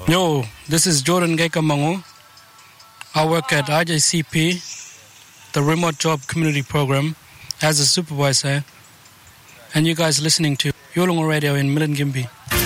Yo, this is Jordan Gekamango. I work at IJCP, the Remote Job Community Program, as a supervisor. And you guys listening to Yolongo Radio in Milingimbi.